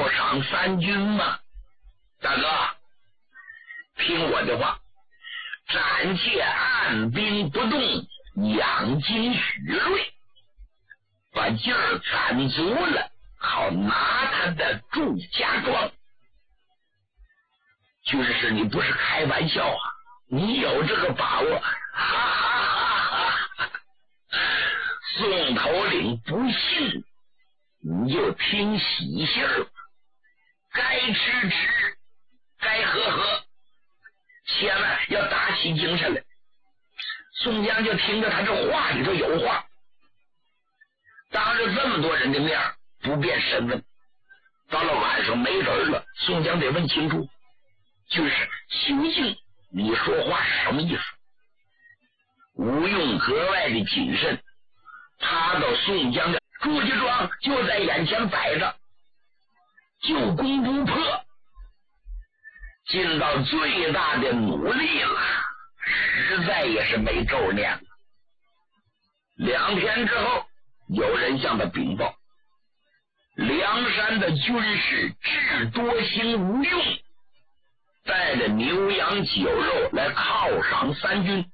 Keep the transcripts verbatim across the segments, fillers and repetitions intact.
犒赏三军吗？大哥，听我的话，暂且按兵不动，养精蓄锐，把劲儿攒足了，好拿他的祝家庄。军师，你不是开玩笑啊？你有这个把握？哈哈哈哈！宋头领不信，你就听喜信儿，该吃吃，该喝喝，千万要打起精神来。宋江就听着他这话里头有话，当着这么多人的面不便审问，到了晚上没人了，宋江得问清楚，就是究竟你说话是什么意思？吴用格外的谨慎，他到宋江的祝家庄就在眼前摆着，救攻不破，尽到最大的努力了，实在也是没咒念了。两天之后，有人向他禀报，梁山的军士智多星吴用带着牛羊酒肉来犒赏三军。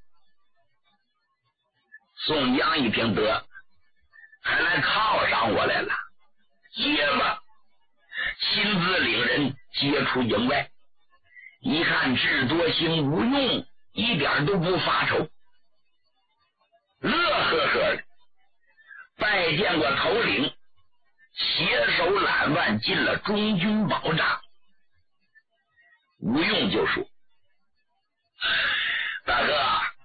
宋江一听，得，还来犒赏我来了，接吧，亲自领人接出营外。一看智多星吴用一点都不发愁，乐呵呵的拜见过头领，携手揽腕进了中军宝帐。吴用就说：大哥，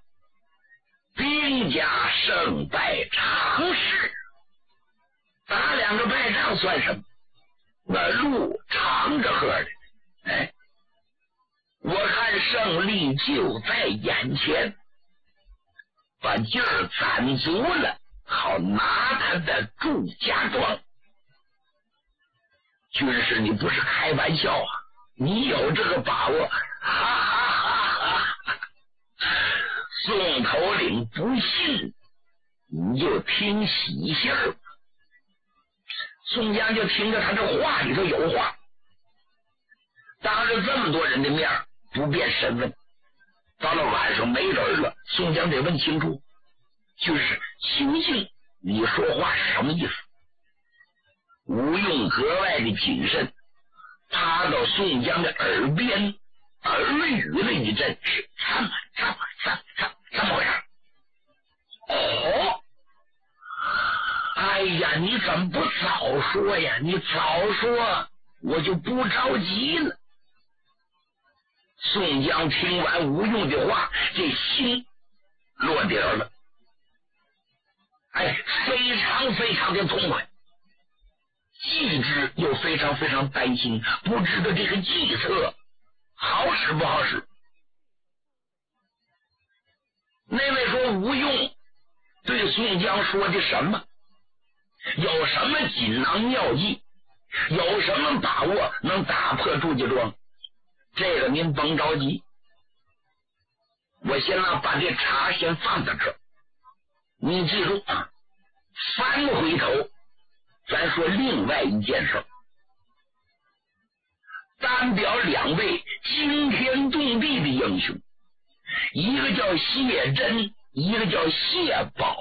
兵家胜败常事，打两个败仗算什么？那路长着喝的，哎，我看胜利就在眼前，把劲儿攒足了，好拿他的祝家庄。军师，你不是开玩笑啊？你有这个把握？哈哈哈哈！宋头领不信，你就听喜信儿。宋江就听着他这话里头有话，当着这么多人的面不便审问，到了晚上没人了，宋江得问清楚，就是究竟你说话是什么意思？吴用格外的谨慎，他到宋江的耳边耳语了一阵，是这么这么这么这么这么回事？哦，哎呀，你怎么不早说呀？你早说，我就不着急了。宋江听完吴用的话，这心落底了，哎，非常非常的痛快，既知又非常非常担心，不知道这个计策好使不好使。那位说吴用对宋江说的什么？有什么锦囊妙计？有什么把握能打破祝家庄？这个您甭着急，我先让把这茶先放在这儿。你记住啊，翻回头咱说另外一件事，单表两位惊天动地的英雄，一个叫谢珍，一个叫谢宝。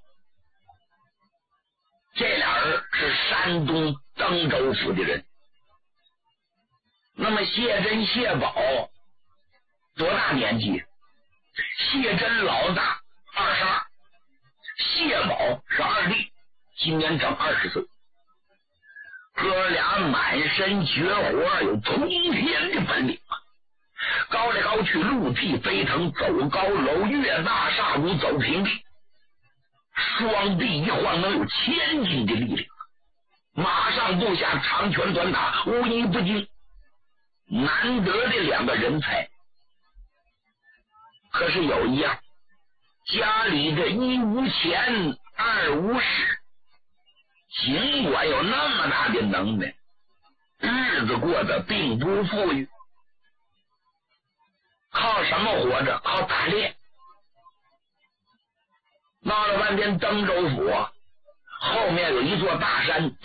这俩人是山东登州府的人。那么谢珍谢宝多大年纪？谢珍老大二十二，谢宝是二弟，今年整二十岁。哥俩满身绝活，有通天的本领啊！高来高去，陆地飞腾，走高楼，越大厦屋，走平地，双臂一晃能有千斤的力量，马上步下，长拳短打，无一不精，难得的两个人才。可是有一样，家里这一无钱，二无势，尽管有那么大的能耐，日子过得并不富裕。靠什么活着？靠打猎。闹了半天登州府后面有一座大山，